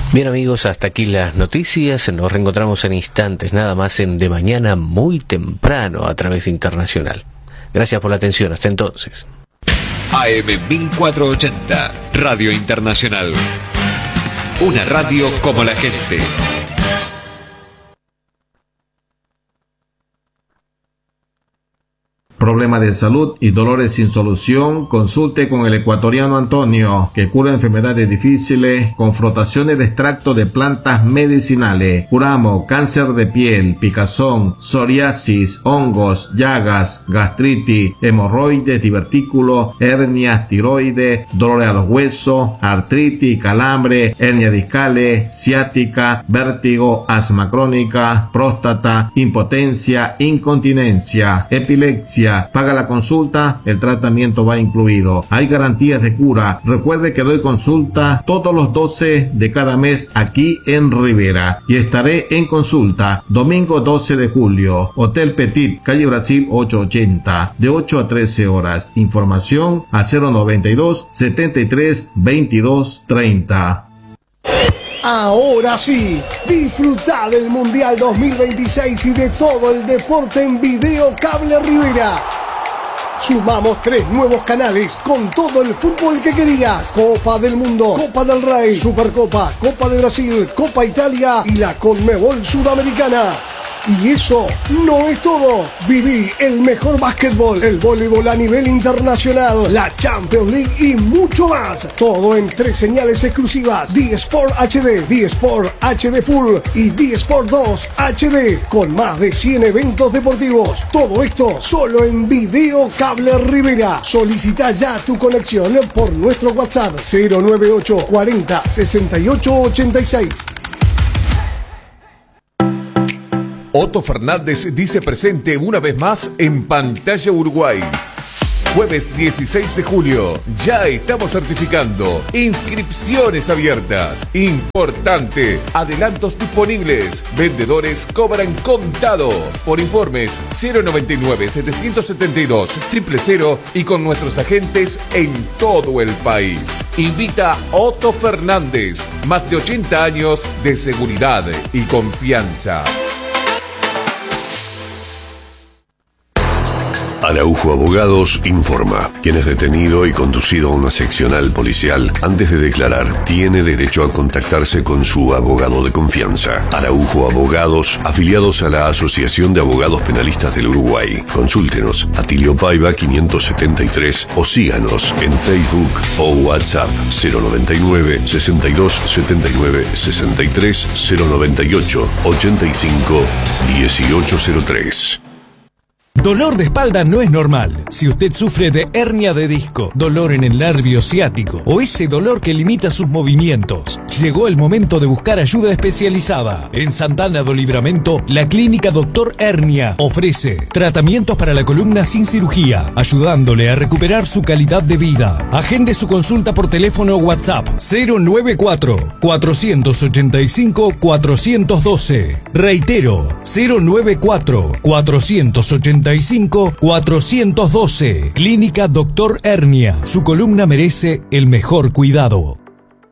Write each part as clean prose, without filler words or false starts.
Bien amigos, hasta aquí las noticias. Nos reencontramos en instantes, nada más en De Mañana muy temprano a través de Internacional. Gracias por la atención, hasta entonces. AM 1480, Radio Internacional. Una radio como la gente. Problema de salud y dolores sin solución, consulte con el ecuatoriano Antonio, que cura enfermedades difíciles con frotaciones de extracto de plantas medicinales. Curamos cáncer de piel, picazón, psoriasis, hongos, llagas, gastritis, hemorroides, divertículos, hernias, tiroides, dolores a los huesos, artritis, calambre, hernias discales, ciática, vértigo, asma crónica, próstata, impotencia, incontinencia, epilepsia. Paga la consulta, el tratamiento va incluido. Hay garantías de cura. Recuerde que doy consulta todos los 12 de cada mes aquí en Rivera. Y estaré en consulta domingo 12 de julio. Hotel Petit, calle Brasil 880, de 8 a 13 horas. Información al 092 73 22 30. Ahora sí, disfruta del Mundial 2026 y de todo el deporte en Video Cable Rivera. Sumamos 3 nuevos canales con todo el fútbol que querías. Copa del Mundo, Copa del Rey, Supercopa, Copa de Brasil, Copa Italia y la Conmebol Sudamericana. Y eso no es todo. Viví el mejor básquetbol, el voleibol a nivel internacional, la Champions League y mucho más. Todo en 3 señales exclusivas: D-Sport HD, D-Sport HD Full y D-Sport 2 HD, con más de 100 eventos deportivos. Todo esto solo en Video Cable Rivera. Solicita ya tu conexión por nuestro WhatsApp 098 40 68 86. Otto Fernández dice presente una vez más en Pantalla Uruguay. Jueves 16 de julio, ya estamos certificando. Inscripciones abiertas. Importante, adelantos disponibles. Vendedores cobran contado. Por informes 099-772-000 y con nuestros agentes en todo el país. Invita Otto Fernández. Más de 80 años de seguridad y confianza. Araujo Abogados informa. Quien es detenido y conducido a una seccional policial antes de declarar tiene derecho a contactarse con su abogado de confianza. Araujo Abogados, afiliados a la Asociación de Abogados Penalistas del Uruguay. Consúltenos a Tilio Paiva 573 o síganos en Facebook o WhatsApp 099 62 79 63 098 85 1803. Dolor de espalda no es normal. Si usted sufre de hernia de disco, dolor en el nervio ciático o ese dolor que limita sus movimientos, llegó el momento de buscar ayuda especializada. En Santana do Livramento, la clínica Dr. Hernia ofrece tratamientos para la columna sin cirugía, ayudándole a recuperar su calidad de vida. Agende su consulta por teléfono o WhatsApp 094 485 412. Reitero, 094 485 412. Clínica Dr. Hernia. Su columna merece el mejor cuidado.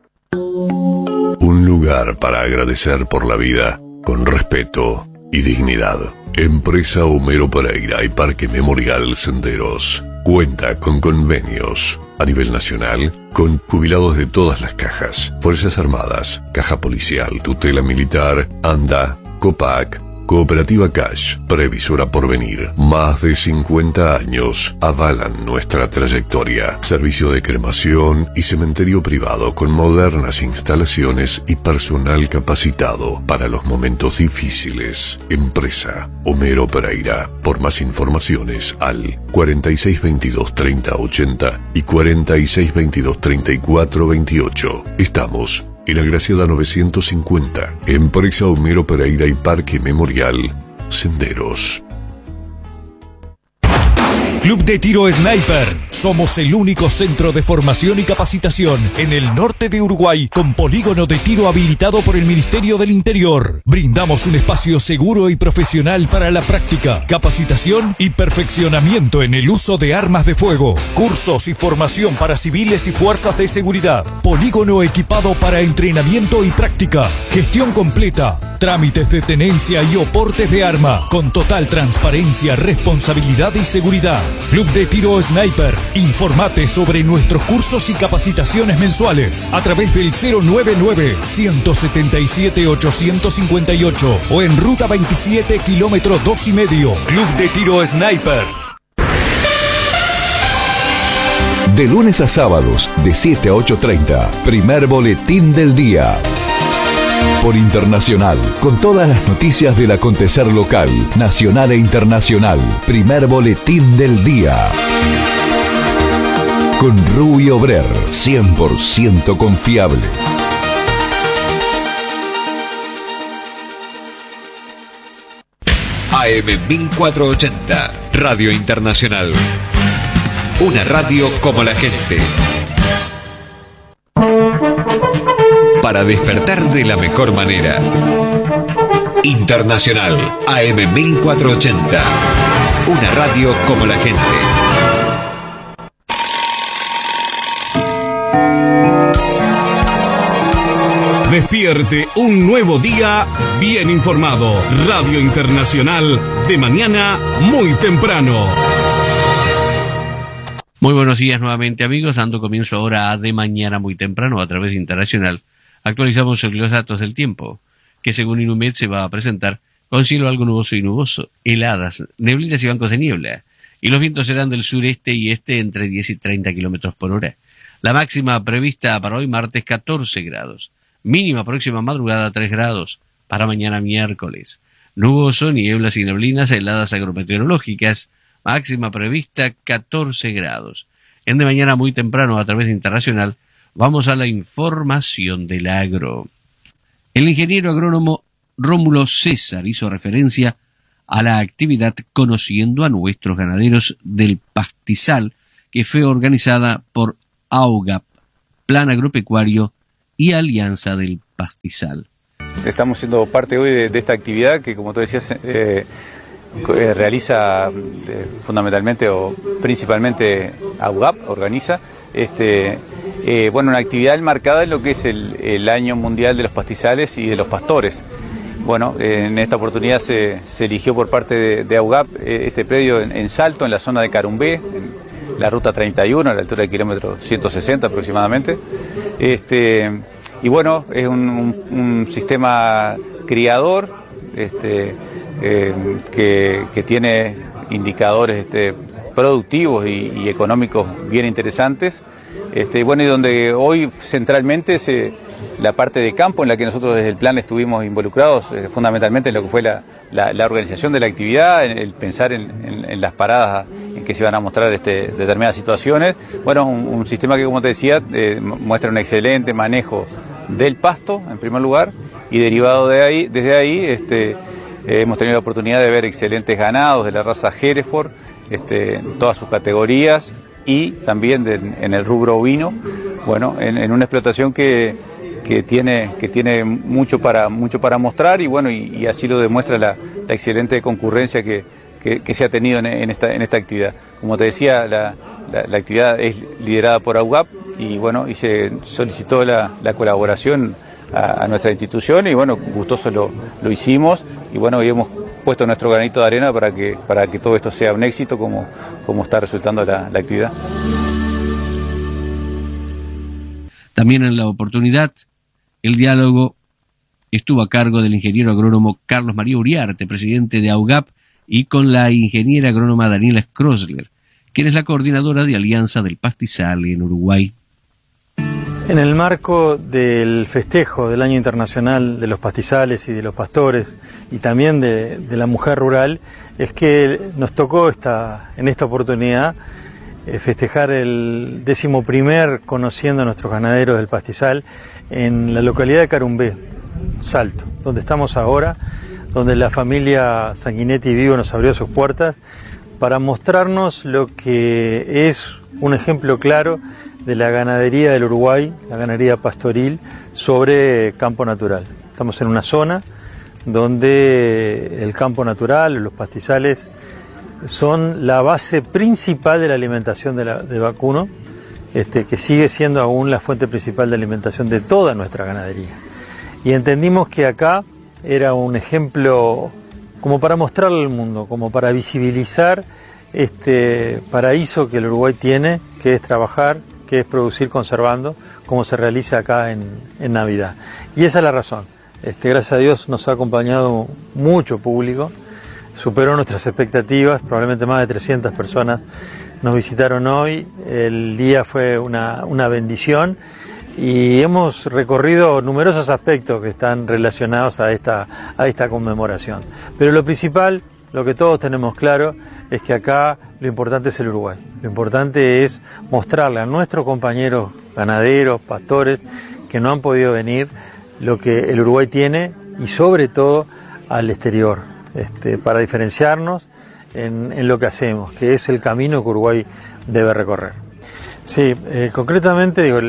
Un lugar para agradecer por la vida con respeto y dignidad. Empresa Homero Pereira y Parque Memorial Senderos cuenta con convenios a nivel nacional con jubilados de todas las cajas: Fuerzas Armadas, Caja Policial, Tutela Militar, ANDA, COPAC, Cooperativa Cash, Previsora Porvenir. Más de 50 años avalan nuestra trayectoria. Servicio de cremación y cementerio privado con modernas instalaciones y personal capacitado para los momentos difíciles. Empresa Homero Pereira. Por más informaciones al 4622 3080 y 4622 3428. Estamos en Agraciada 950, Empresa Homero Pereira y Parque Memorial Senderos. Club de Tiro Sniper. Somos el único centro de formación y capacitación en el norte de Uruguay con polígono de tiro habilitado por el Ministerio del Interior. Brindamos un espacio seguro y profesional para la práctica, capacitación y perfeccionamiento en el uso de armas de fuego. Cursos y formación para civiles y fuerzas de seguridad. Polígono equipado para entrenamiento y práctica. Gestión completa. Trámites de tenencia y oportes de arma. Con total transparencia, responsabilidad y seguridad. Club de Tiro Sniper. Informate sobre nuestros cursos y capacitaciones mensuales a través del 099-177-858 o en Ruta 27, kilómetro 2,5. Club de Tiro Sniper. De lunes a sábados, de 7 a 8:30, primer boletín del día. Por Internacional, con todas las noticias del acontecer local, nacional e internacional. Primer boletín del día. Con Rubio Brer, 100% confiable. AM 1480, Radio Internacional. Una radio como la gente. Para despertar de la mejor manera. Internacional, AM 1480. Una radio como la gente. Despierte un nuevo día bien informado. Radio Internacional, de mañana muy temprano. Muy buenos días nuevamente, amigos, dando comienzo ahora a De Mañana muy temprano a través de Internacional. Actualizamos los datos del tiempo, que según Inumet se va a presentar con cielo algo nuboso y nuboso, heladas, neblinas y bancos de niebla, y los vientos serán del sureste y este entre 10 y 30 kilómetros por hora. La máxima prevista para hoy martes 14 grados, mínima próxima madrugada 3 grados, para mañana miércoles. Nuboso, nieblas y neblinas, heladas agrometeorológicas, máxima prevista 14 grados. En De Mañana muy temprano a través de Internacional vamos a la información del agro. El ingeniero agrónomo Rómulo César hizo referencia a la actividad Conociendo a nuestros ganaderos del pastizal que fue organizada por AUGAP, Plan Agropecuario y Alianza del Pastizal. Estamos siendo parte hoy de esta actividad que, como tú decías, realiza fundamentalmente o principalmente AUGAP, organiza una actividad enmarcada en lo que es el Año Mundial de los Pastizales y de los Pastores. Bueno, en esta oportunidad se eligió por parte de AUGAP este predio en Salto, en la zona de Carumbé, en la ruta 31, a la altura del kilómetro 160 aproximadamente. Y bueno, es un sistema criador que tiene indicadores productivos y económicos bien interesantes. Y donde hoy centralmente la parte de campo en la que nosotros desde el plan estuvimos involucrados fundamentalmente en lo que fue la organización de la actividad, el pensar en las paradas en que se iban a mostrar determinadas situaciones. Bueno, un sistema que, como te decía, muestra un excelente manejo del pasto en primer lugar, y derivado desde ahí hemos tenido la oportunidad de ver excelentes ganados de la raza Hereford en todas sus categorías, y también en el rubro ovino, bueno, en una explotación que tiene mucho para mostrar, y bueno, y así lo demuestra la excelente concurrencia que se ha tenido en esta actividad. Como te decía, la actividad es liderada por AUGAP, y bueno, y se solicitó la colaboración a nuestra institución, y bueno, gustosos lo hicimos, y bueno, y hemos puesto nuestro granito de arena para que todo esto sea un éxito como está resultando la actividad. También en la oportunidad, el diálogo estuvo a cargo del ingeniero agrónomo Carlos María Uriarte, presidente de AUGAP, y con la ingeniera agrónoma Daniela Schrosler, quien es la coordinadora de Alianza del Pastizal en Uruguay. En el marco del festejo del Año Internacional de los Pastizales y de los Pastores, y también de la mujer rural, es que nos tocó en esta oportunidad festejar el 11º Conociendo a nuestros ganaderos del pastizal en la localidad de Carumbé, Salto, donde estamos ahora, donde la familia Sanguinetti Vivo nos abrió sus puertas para mostrarnos lo que es un ejemplo claro de la ganadería del Uruguay, la ganadería pastoril sobre campo natural. Estamos en una zona donde el campo natural, los pastizales, son la base principal de la alimentación de vacuno, que sigue siendo aún la fuente principal de alimentación de toda nuestra ganadería. Y entendimos que acá era un ejemplo como para mostrarle al mundo, como para visibilizar este paraíso que el Uruguay tiene, que es trabajar, que es producir conservando, como se realiza acá en Navidad. Y esa es la razón. Gracias a Dios nos ha acompañado mucho público, superó nuestras expectativas, probablemente más de 300 personas nos visitaron hoy, el día fue una bendición y hemos recorrido numerosos aspectos que están relacionados a esta conmemoración. Pero lo principal, lo que todos tenemos claro, es que acá lo importante es el Uruguay. Lo importante es mostrarle a nuestros compañeros ganaderos, pastores, que no han podido venir, lo que el Uruguay tiene y sobre todo al exterior, para diferenciarnos en lo que hacemos, que es el camino que Uruguay debe recorrer. Sí, concretamente digo,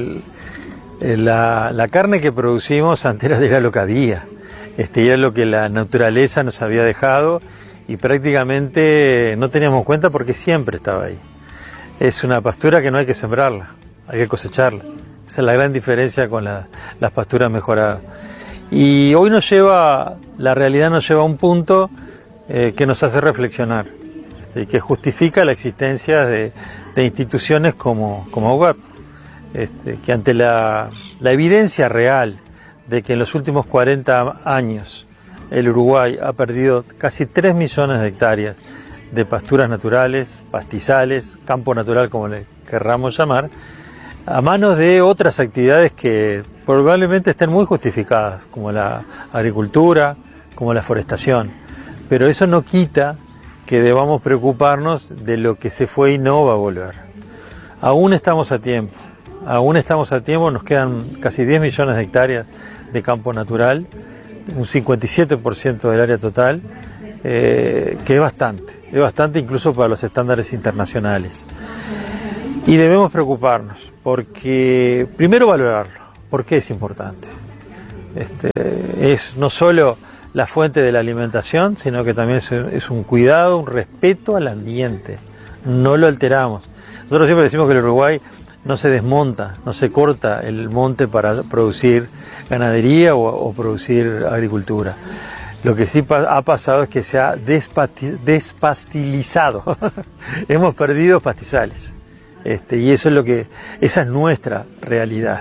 la carne que producimos antes era lo que había, era lo que la naturaleza nos había dejado y prácticamente no teníamos cuenta porque siempre estaba ahí. Es una pastura que no hay que sembrarla, hay que cosecharla. Esa es la gran diferencia con las pasturas mejoradas. Y hoy la realidad nos lleva a un punto que nos hace reflexionar, y que justifica la existencia de instituciones como UGAP, que ante la evidencia real de que en los últimos 40 años el Uruguay ha perdido casi 3 millones de hectáreas de pasturas naturales, pastizales, campo natural como le querramos llamar, a manos de otras actividades que probablemente estén muy justificadas, como la agricultura, como la forestación. Pero eso no quita que debamos preocuparnos de lo que se fue y no va a volver. Aún estamos a tiempo, nos quedan casi 10 millones de hectáreas de campo natural, un 57% del área total, que es bastante incluso para los estándares internacionales. Y debemos preocuparnos, porque primero valorarlo, porque es importante. Es no solo la fuente de la alimentación, sino que también es un cuidado, un respeto al ambiente. No lo alteramos. Nosotros siempre decimos que el Uruguay no se desmonta, no se corta el monte para producir ganadería o producir agricultura. Lo que sí ha pasado es que se ha despastilizado. Hemos perdido pastizales. Y eso es esa es nuestra realidad.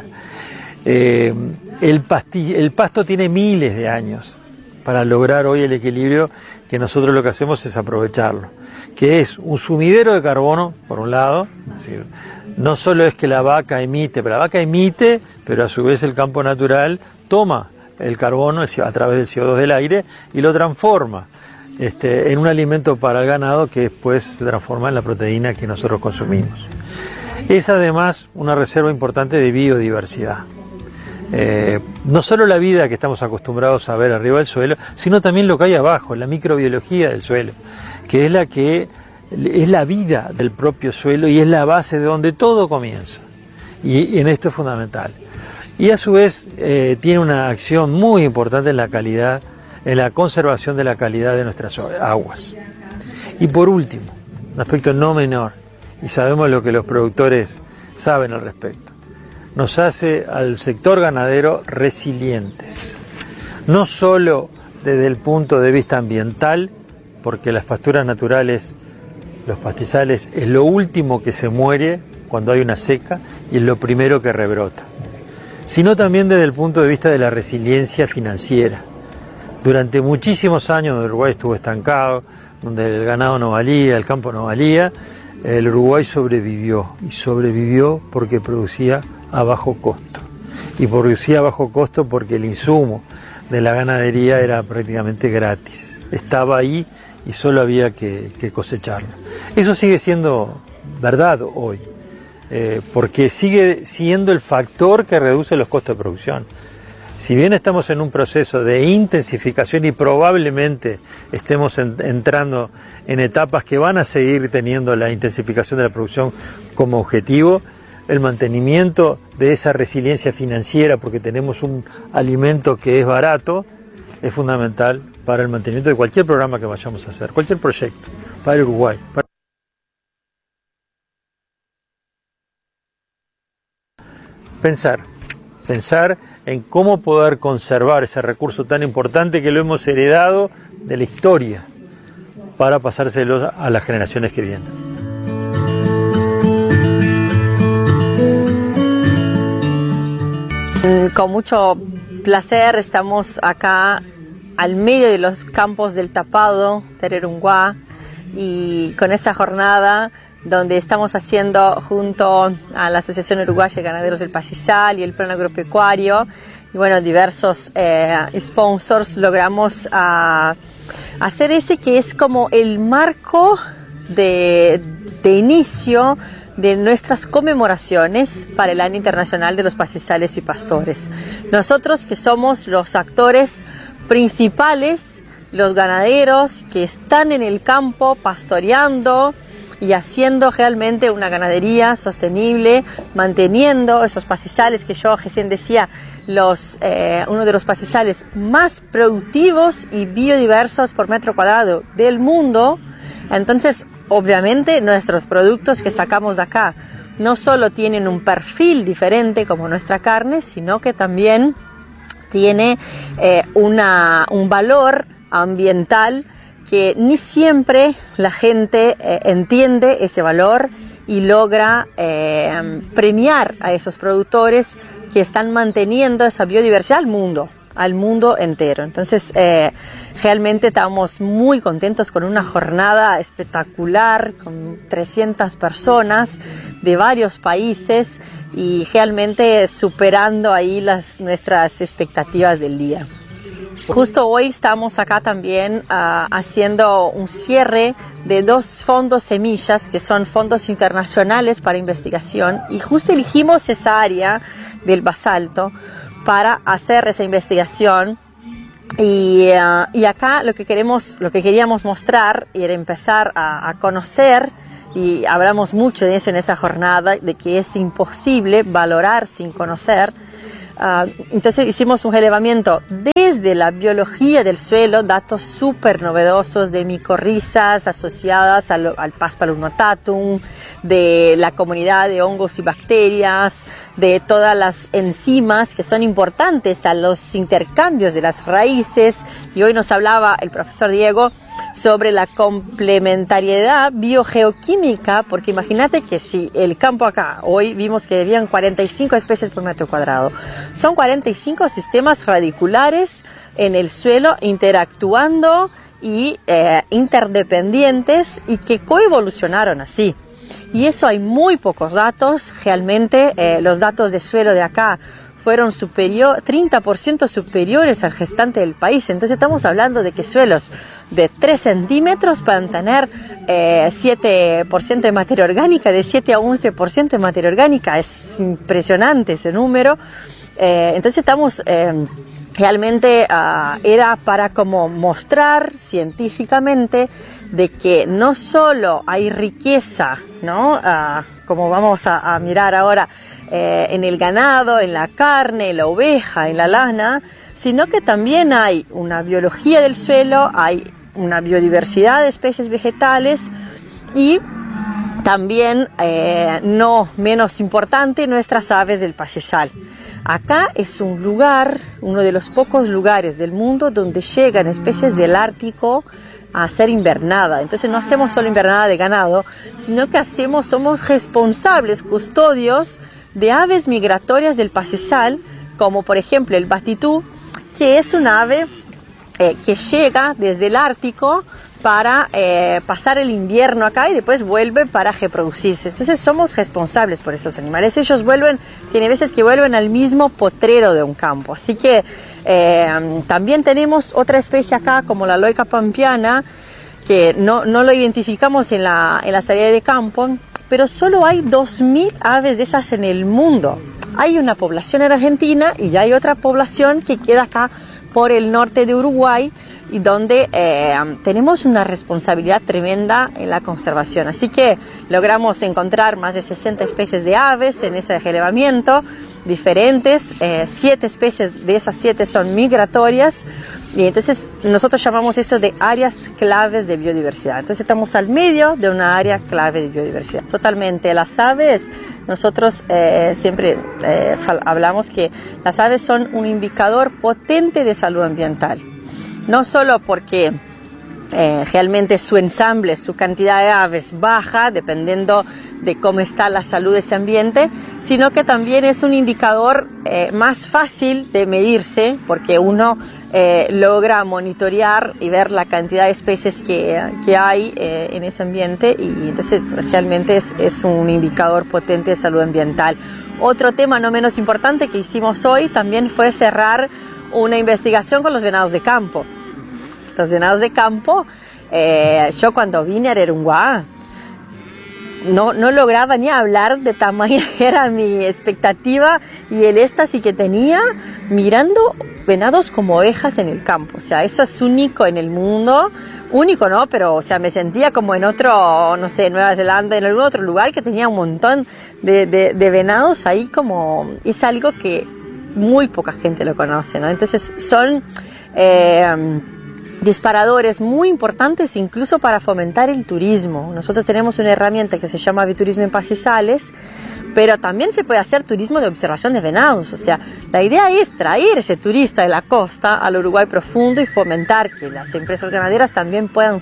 El pasto tiene miles de años para lograr hoy el equilibrio que nosotros lo que hacemos es aprovecharlo, que es un sumidero de carbono, por un lado, es decir, no solo es que la vaca emite, pero a su vez el campo natural toma el carbono a través del CO2 del aire y lo transforma en un alimento para el ganado que después se transforma en la proteína que nosotros consumimos. Es además una reserva importante de biodiversidad. No solo la vida que estamos acostumbrados a ver arriba del suelo, sino también lo que hay abajo, la microbiología del suelo, que es la vida del propio suelo y es la base de donde todo comienza. Y en esto es fundamental. Y a su vez tiene una acción muy importante en la calidad, en la conservación de la calidad de nuestras aguas. Y por último, un aspecto no menor, y sabemos lo que los productores saben al respecto, nos hace al sector ganadero resilientes. No solo desde el punto de vista ambiental, porque las pasturas naturales, los pastizales, es lo último que se muere cuando hay una seca y es lo primero que rebrota, sino también desde el punto de vista de la resiliencia financiera. Durante muchísimos años donde Uruguay estuvo estancado, donde el ganado no valía, el campo no valía, el Uruguay sobrevivió, y sobrevivió porque producía a bajo costo. Y producía a bajo costo porque el insumo de la ganadería era prácticamente gratis. Estaba ahí y solo había que cosecharlo. Eso sigue siendo verdad hoy, porque sigue siendo el factor que reduce los costos de producción. Si bien estamos en un proceso de intensificación y probablemente estemos entrando en etapas que van a seguir teniendo la intensificación de la producción como objetivo, el mantenimiento de esa resiliencia financiera, porque tenemos un alimento que es barato, es fundamental para el mantenimiento de cualquier programa que vayamos a hacer, cualquier proyecto, para Uruguay. Pensar en cómo poder conservar ese recurso tan importante que lo hemos heredado de la historia para pasárselo a las generaciones que vienen. Con mucho placer estamos acá al medio de los campos del Tapado, Tererunguá, y con esa jornada donde estamos haciendo junto a la Asociación Uruguaya de Ganaderos del Pastizal y el Plan Agropecuario y bueno, diversos sponsors, logramos hacer ese que es como el marco de inicio de nuestras conmemoraciones para el Año Internacional de los Pastizales y Pastores. Nosotros que somos los actores principales, los ganaderos que están en el campo pastoreando y haciendo realmente una ganadería sostenible, manteniendo esos pastizales que yo recién decía, uno de los pastizales más productivos y biodiversos por metro cuadrado del mundo. Entonces, obviamente, nuestros productos que sacamos de acá no solo tienen un perfil diferente como nuestra carne, sino que también tiene un valor ambiental que ni siempre la gente entiende ese valor y logra premiar a esos productores que están manteniendo esa biodiversidad al mundo entero. Entonces, realmente estamos muy contentos con una jornada espectacular, con 300 personas de varios países y realmente superando ahí nuestras expectativas del día. Justo hoy estamos acá también haciendo un cierre de 2 fondos semillas, que son fondos internacionales para investigación, y justo elegimos esa área del basalto para hacer esa investigación. Y acá lo que queríamos mostrar era empezar a conocer, y hablamos mucho de eso en esa jornada, de que es imposible valorar sin conocer. Entonces hicimos un relevamiento desde la biología del suelo, datos súper novedosos de micorrizas asociadas al Paspalum notatum, de la comunidad de hongos y bacterias, de todas las enzimas que son importantes a los intercambios de las raíces. Y hoy nos hablaba el profesor Diego sobre la complementariedad biogeoquímica, porque imagínate que si el campo acá, hoy vimos que habían 45 especies por metro cuadrado, son 45 sistemas radiculares en el suelo interactuando y interdependientes y que coevolucionaron así. Y eso hay muy pocos datos, realmente los datos de suelo de acá fueron 30% superiores al restante del país. Entonces estamos hablando de que suelos de 3 centímetros pueden tener 7% de materia orgánica, de 7 a 11% de materia orgánica. Es impresionante ese número. Entonces estamos realmente era para como mostrar científicamente de que no solo hay riqueza, ¿no? Como vamos a mirar ahora, en el ganado, en la carne, en la oveja, en la lana, sino que también hay una biología del suelo, hay una biodiversidad de especies vegetales y también, no menos importante, nuestras aves del pastizal. Acá es un lugar, uno de los pocos lugares del mundo donde llegan especies del Ártico a hacer invernada. Entonces no hacemos solo invernada de ganado, sino que somos responsables, custodios de aves migratorias del pastizal, como por ejemplo el batitú, que es una ave que llega desde el Ártico para pasar el invierno acá y después vuelve para reproducirse. Entonces somos responsables por esos animales. Ellos tiene veces que vuelven al mismo potrero de un campo. Así que también tenemos otra especie acá, como la loica pampeana, que no lo identificamos en la salida de campo, pero solo hay 2.000 aves de esas en el mundo. hay una población en Argentina y hay otra población que queda acá por el norte de Uruguay, y donde tenemos una responsabilidad tremenda en la conservación. Así que logramos encontrar más de 60 especies de aves en ese relevamiento, diferentes, 7 especies, de esas 7 son migratorias, y entonces nosotros llamamos eso de áreas claves de biodiversidad. Entonces estamos al medio de una área clave de biodiversidad. Totalmente, las aves, nosotros siempre hablamos que las aves son un indicador potente de salud ambiental. No solo porque realmente su ensamble, su cantidad de aves baja dependiendo de cómo está la salud de ese ambiente, sino que también es un indicador más fácil de medirse, porque uno logra monitorear y ver la cantidad de especies que hay en ese ambiente, y entonces realmente es un indicador potente de salud ambiental. Otro tema no menos importante que hicimos hoy también fue cerrar una investigación con los venados de campo. Los venados de campo, yo cuando vine a Arerunguá no lograba ni hablar de tamaño, era mi expectativa y el éxtasis que tenía mirando venados como ovejas en el campo. O sea, eso es único en el mundo, único no, pero o sea, me sentía como en otro, no sé, Nueva Zelanda, en algún otro lugar que tenía un montón de venados ahí, como es algo que muy poca gente lo conoce, ¿no? Entonces son disparadores muy importantes incluso para fomentar el turismo. Nosotros tenemos una herramienta que se llama Aviturismo en Pastizales, pero también se puede hacer turismo de observación de venados. O sea, la idea es traer ese turista de la costa al Uruguay profundo y fomentar que las empresas ganaderas también puedan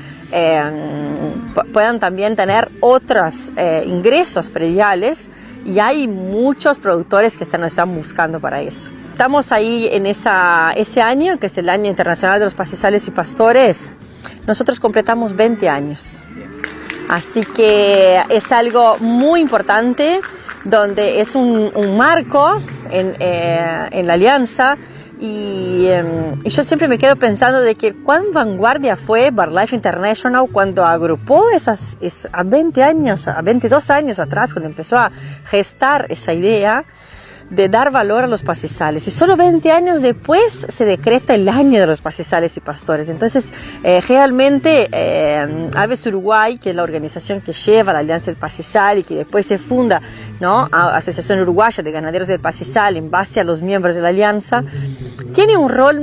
también tener otros ingresos prediales, y hay muchos productores que nos están buscando para eso. Estamos ahí en ese año, que es el Año Internacional de los Pastizales y Pastores. Nosotros completamos 20 años. Así que es algo muy importante, donde es un marco en la alianza. Y yo siempre me quedo pensando de que cuán vanguardia fue BirdLife International cuando agrupó a 20 años, a 22 años atrás, cuando empezó a gestar esa idea de dar valor a los pastizales, y solo 20 años después se decreta el año de los pastizales y pastores. Entonces realmente Aves Uruguay, que es la organización que lleva la Alianza del Pastizal y que después se funda, ¿no?, Asociación Uruguaya de Ganaderos del Pastizal en base a los miembros de la Alianza, tiene un rol